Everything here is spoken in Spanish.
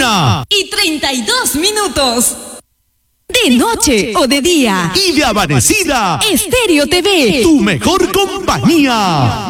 1:32. De noche o de día. Y de amanecida. Estéreo TV. Tu mejor compañía.